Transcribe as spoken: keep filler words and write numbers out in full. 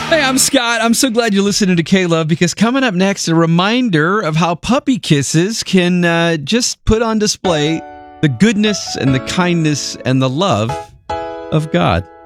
Hey, I'm Scott. I'm so glad you're listening to K-Love, because coming up next, a reminder of how puppy kisses can uh, just put on display the goodness and the kindness and the love of God.